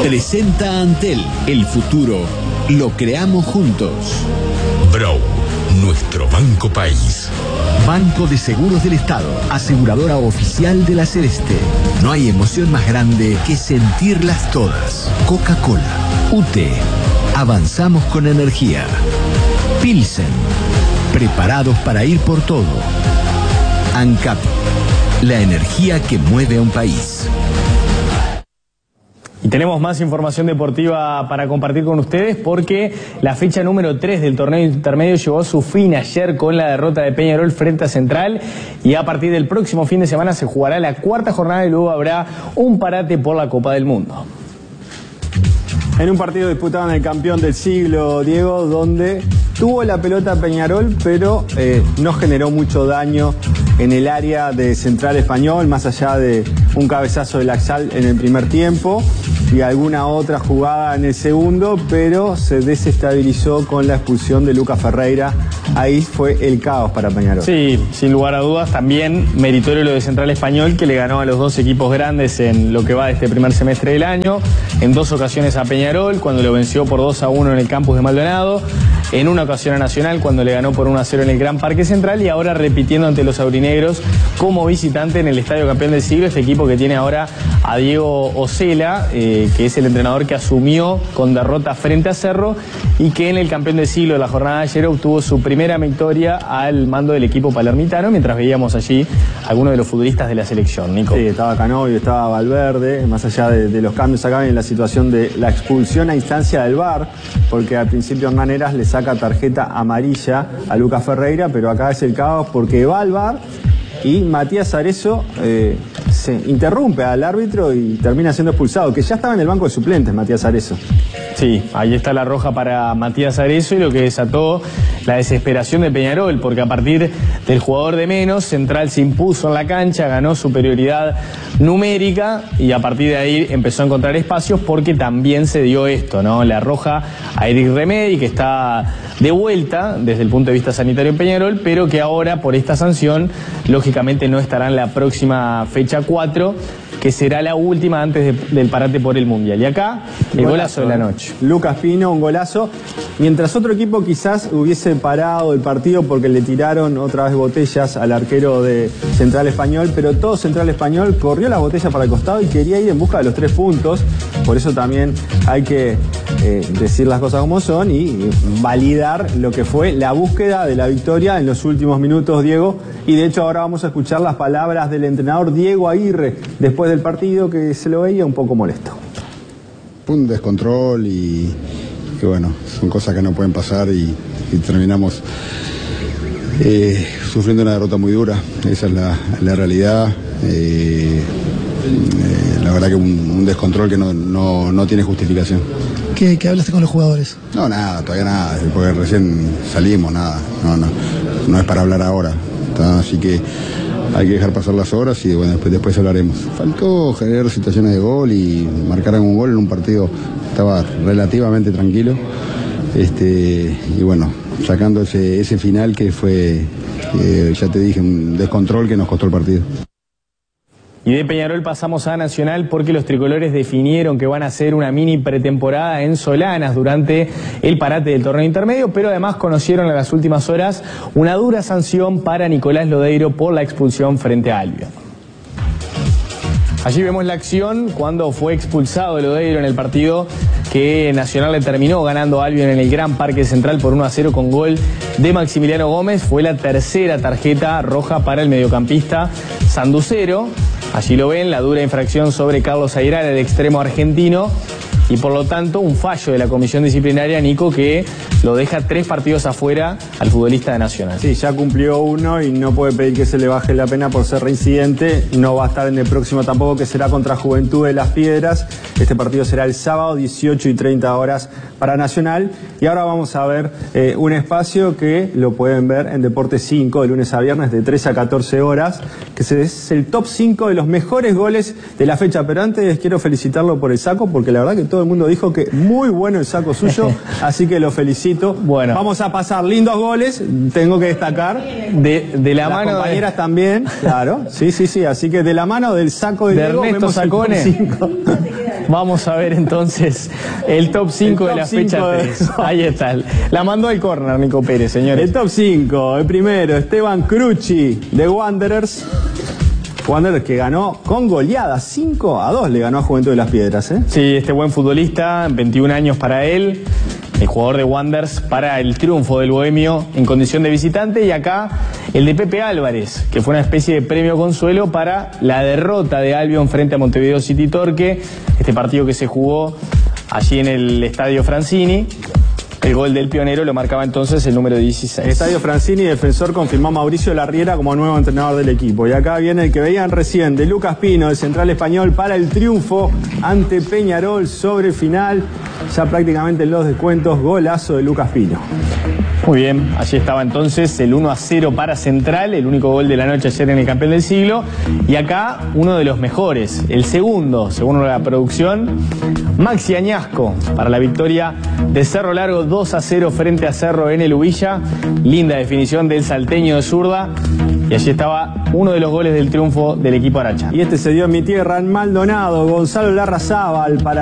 Presenta Antel. El futuro lo creamos juntos. Brow, nuestro Banco País. Banco de Seguros del Estado, aseguradora oficial de la Celeste. No hay emoción más grande que sentirlas todas. Coca-Cola, UTE, avanzamos con energía. Pilsen, preparados para ir por todo. ANCAP, la energía que mueve a un país. Y tenemos más información deportiva para compartir con ustedes porque la fecha número 3 del torneo intermedio llegó a su fin ayer con la derrota de Peñarol frente a Central, y a partir del próximo fin de semana se jugará la cuarta jornada y luego habrá un parate por la Copa del Mundo. En un partido disputado en el campeón del siglo, Diego, donde tuvo la pelota Peñarol, pero no generó mucho daño en el área de Central Español, más allá de un cabezazo de Laxalt en el primer tiempo y alguna otra jugada en el segundo, pero se desestabilizó con la expulsión de Lucas Ferreira. Ahí fue el caos para Peñarol. Sí, sin lugar a dudas, también meritorio lo de Central Español, que le ganó a los dos equipos grandes en lo que va de este primer semestre del año, en dos ocasiones a Peñarol, cuando lo venció por 2-1 en el campus de Maldonado, en una ocasión a Nacional, cuando le ganó por 1-0 en el Gran Parque Central, y ahora repitiendo ante los aurinegros como visitante en el Estadio Campeón del Siglo, este equipo que tiene ahora a Diego Osela, que es el entrenador que asumió con derrota frente a Cerro y que en el Campeón del Siglo de la jornada de ayer obtuvo su primera victoria al mando del equipo palermitano, mientras veíamos allí algunos de los futbolistas de la selección. Nico. Sí, estaba Canovio, estaba Valverde, más allá de los cambios acá en la situación de la expulsión a instancia del VAR, porque al principio Hernán Heras le saca tarjeta amarilla a Lucas Ferreira, pero acá es el caos porque va al VAR y Matías Arezo se interrumpe al árbitro y termina siendo expulsado, que ya estaba en el banco de suplentes Matías Arezo. Sí, ahí está la roja para Matías Arezo, y lo que desató la desesperación de Peñarol, porque a partir del jugador de menos, Central se impuso en la cancha, ganó superioridad numérica y a partir de ahí empezó a encontrar espacios, porque también se dio esto, ¿no? La roja a Eric Remedi, que está de vuelta desde el punto de vista sanitario en Peñarol, pero que ahora por esta sanción lógicamente no estará en la próxima fecha 4, que será la última antes del parate por el Mundial. Y acá, el golazo de la noche. Lucas Pino, un golazo. Mientras otro equipo quizás hubiese parado el partido porque le tiraron otra vez botellas al arquero de Central Español, pero todo Central Español corrió las botellas para el costado y quería ir en busca de los 3 puntos. Por eso también hay que decir las cosas como son y validar lo que fue la búsqueda de la victoria en los últimos minutos, Diego. Y de hecho ahora vamos a escuchar las palabras del entrenador Diego Aguirre después del partido, que se lo veía un poco molesto. Un descontrol y bueno, son cosas que no pueden pasar y terminamos sufriendo una derrota muy dura. Esa es la realidad. La verdad que un descontrol que no tiene justificación. ¿Qué hablaste con los jugadores? No, nada, todavía nada, porque recién salimos, nada. No es para hablar ahora. Así que hay que dejar pasar las horas y bueno, después hablaremos. Faltó generar situaciones de gol y marcar algún gol en un partido que estaba relativamente tranquilo. Y bueno, sacando ese final que fue, ya te dije, un descontrol que nos costó el partido. Y de Peñarol pasamos a Nacional, porque los tricolores definieron que van a hacer una mini pretemporada en Solanas durante el parate del torneo intermedio, pero además conocieron en las últimas horas una dura sanción para Nicolás Lodeiro por la expulsión frente a Albion. Allí vemos la acción cuando fue expulsado Lodeiro en el partido que Nacional le terminó ganando a Albion en el Gran Parque Central por 1-0 con gol de Maximiliano Gómez. Fue la tercera tarjeta roja para el mediocampista sanducero. Allí lo ven, la dura infracción sobre Carlos Airal, el extremo argentino, y por lo tanto un fallo de la comisión disciplinaria, Nico, que lo deja 3 partidos afuera al futbolista de Nacional. Sí, ya cumplió 1 y no puede pedir que se le baje la pena por ser reincidente. No va a estar en el próximo tampoco, que será contra Juventud de Las Piedras. Este partido será el sábado, 18:30 horas para Nacional. Y ahora vamos a ver un espacio que lo pueden ver en Deporte 5, de lunes a viernes, de 13 a 14 horas, que es el top 5 de los mejores goles de la fecha. Pero antes quiero felicitarlo por el saco, porque la verdad que todo el mundo dijo que muy bueno el saco suyo, así que lo felicito. Bueno, vamos a pasar lindos goles, tengo que destacar. De la las mano compañeras también, claro. Sí, así que de la mano del saco de Diego, Ernesto vemos Sacone. Vamos a ver entonces el top 5 de la fecha 3. Ahí está. La mandó al córner Nico Pérez, señores. El top 5, el primero, Esteban Crucci de Wanderers. Wanderers que ganó con goleada, 5-2 le ganó a Juventud de las Piedras. Sí, este buen futbolista, 21 años para él, el jugador de Wanderers para el triunfo del Bohemio en condición de visitante, y acá el de Pepe Álvarez, que fue una especie de premio consuelo para la derrota de Albion frente a Montevideo City Torque, este partido que se jugó allí en el Estadio Francini. El gol del pionero lo marcaba entonces el número 16. Estadio Francini, defensor, confirmó a Mauricio Larriera como nuevo entrenador del equipo. Y acá viene el que veían recién, de Lucas Pino, del Central Español, para el triunfo ante Peñarol sobre final. Ya prácticamente en los descuentos, golazo de Lucas Pino. Muy bien, allí estaba entonces el 1-0 para Central, el único gol de la noche ayer en el Campeón del Siglo. Y acá uno de los mejores, el segundo, según la producción, Maxi Añasco, para la victoria de Cerro Largo 2-0 frente a Cerro en el Ubilla. Linda definición del salteño de zurda. Y allí estaba uno de los goles del triunfo del equipo Aracha. Y este se dio en mi tierra, en Maldonado, Gonzalo Larrazábal para